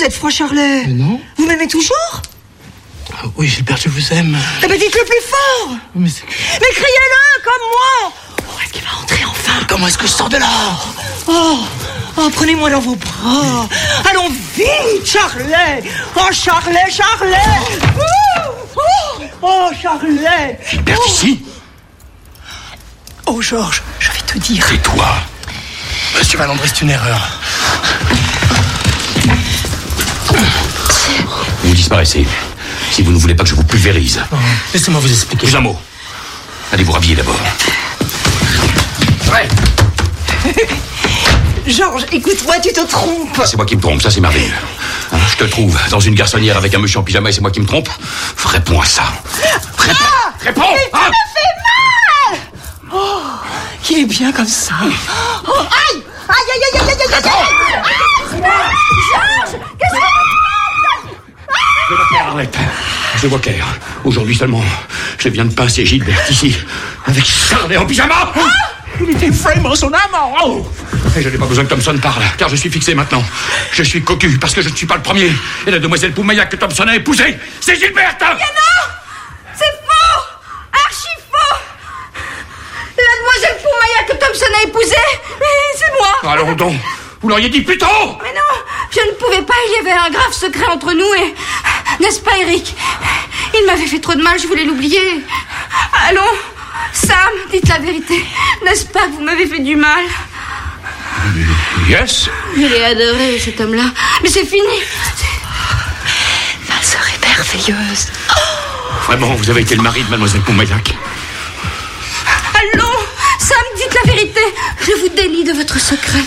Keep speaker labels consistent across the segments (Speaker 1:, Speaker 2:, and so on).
Speaker 1: êtes froid, Charlet.
Speaker 2: Mais non.
Speaker 1: Vous m'aimez toujours?
Speaker 2: Oui, Gilberte, je vous aime.
Speaker 1: Eh ben, dites-le plus fort.
Speaker 2: Mais
Speaker 1: criez-le, comme moi. Oh, est-ce qu'il va rentrer enfin?
Speaker 2: comment est-ce que je sors de là?
Speaker 1: Oh, prenez-moi dans vos bras. Allons vite, Charlet. Oh, Charlet. Oh, Charlet.
Speaker 3: Gilberte, ici?
Speaker 1: Oh, Georges, je vais te dire.
Speaker 3: C'est toi.
Speaker 2: Monsieur Valandré, c'est une erreur.
Speaker 3: Vous disparaissez. Si vous ne voulez pas que je vous pulvérise.
Speaker 2: Laissez-moi vous expliquer.
Speaker 3: Plus un mot. Allez vous rhabiller d'abord. Ouais.
Speaker 1: Georges, écoute-moi, tu te trompes.
Speaker 3: C'est moi qui me trompe, ça c'est merveilleux. Hein, je te trouve dans une garçonnière avec un monsieur en pyjama et c'est moi qui me trompe. Réponds à ça. Réponds.
Speaker 1: Ça me fait mal. Oh, il est bien comme ça. Oh, aïe. Georges, qu'est-ce que
Speaker 3: Je vois clair, Arlette. Je vois clair. Aujourd'hui seulement, je viens de pincer Gilberte ici, avec Charlet en pyjama.
Speaker 2: Il était vraiment son amant. Oh.
Speaker 3: Et je n'ai pas besoin que Thompson parle, car je suis fixé maintenant. Je suis cocu, parce que je ne suis pas le premier. Et la demoiselle Poumaillac que Thompson a épousée, c'est Gilberte.
Speaker 4: Mais non, c'est faux. Archi faux. La demoiselle Poumaillac que Thompson a épousée, c'est moi.
Speaker 3: Alors donc, vous l'auriez dit plus tôt.
Speaker 4: Mais non, je ne pouvais pas, il y avait un grave secret entre nous et... N'est-ce pas, Eric? Il m'avait fait trop de mal, je voulais l'oublier. Allons, Sam, dites la vérité. N'est-ce pas que vous m'avez fait du mal?
Speaker 3: Yes.
Speaker 4: Je l'ai adoré, cet homme-là. Mais c'est fini.
Speaker 1: Ma sœur est merveilleuse.
Speaker 3: Vraiment, vous avez été le mari de mademoiselle Poumaillac.
Speaker 4: Allons, Sam, dites la vérité. Je vous délie de votre secret.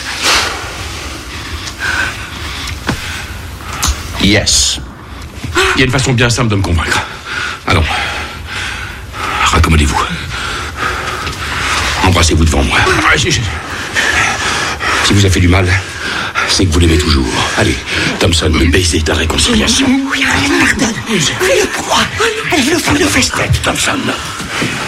Speaker 3: Yes. Il y a une façon bien simple de me convaincre. Allons. Raccommodez-vous. Embrassez-vous devant moi. Si vous a fait du mal, c'est que vous l'aimez toujours. Allez, Thompson, le baiser de la réconciliation.
Speaker 1: Oui, Arlette, pardonne. Fais-le pour moi. Allez, fais-le festin.
Speaker 3: Thompson.